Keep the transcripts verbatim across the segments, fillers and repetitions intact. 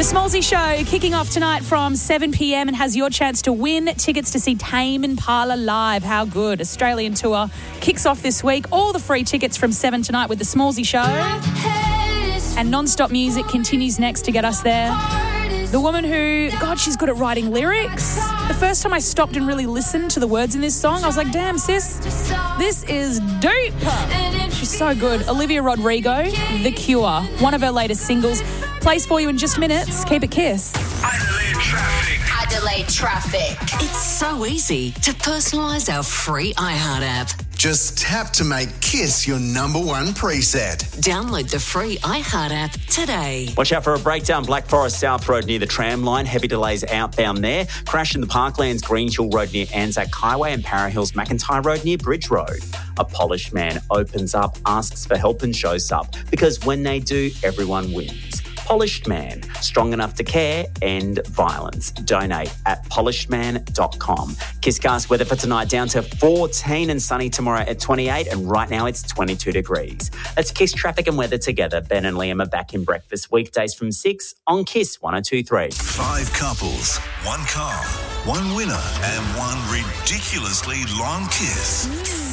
The Smallsy Show kicking off tonight from seven p.m. and has your chance to win tickets to see Tame Impala live. How good. Australian tour kicks off this week. All the free tickets from seven tonight with The Smallsy Show. And non-stop music continues next to get us there. The woman who, God, she's good at writing lyrics. The first time I stopped and really listened to the words in this song, I was like, damn, sis, this is dope. She's so good. Olivia Rodrigo, The Cure, one of her latest singles. Plays for you in just minutes. Keep it Kiss. Adelaide Traffic. Adelaide Traffic. It's so easy to personalise our free iHeart app. Just tap to make Kiss your number one preset. Download the free iHeart app today. Watch out for a breakdown, Black Forest South Road near the tram line. Heavy delays outbound there. Crash in the Parklands, Greenshill Road near Anzac Highway and Para Hills, McIntyre Road near Bridge Road. A polished man opens up, asks for help and shows up. Because when they do, everyone wins. Polished Man, strong enough to care, end violence. Donate at polished man dot com. Kisscast weather for tonight down to fourteen and sunny tomorrow at twenty-eight, and right now it's twenty-two degrees. That's Kiss traffic and weather together. Ben and Liam are back in breakfast weekdays from six on Kiss one oh two point three. Five couples, one car, one winner, and one ridiculously long kiss.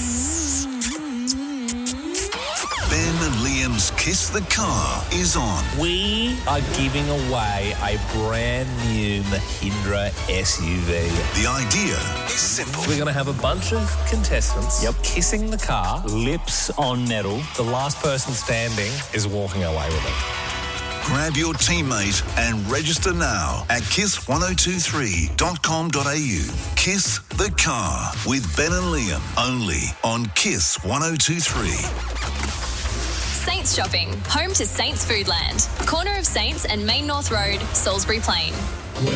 Ben and Liam's Kiss the Car is on. We are giving away a brand new Mahindra S U V. The idea is simple. We're going to have a bunch of contestants yep. kissing the car, lips on metal. The last person standing is walking away with it. Grab your teammate and register now at kiss one oh two three dot com dot a u. Kiss the Car with Ben and Liam, only on Kiss one oh two point three. Saints Shopping, home to Saints Foodland. Corner of Saints and Main North Road, Salisbury Plain.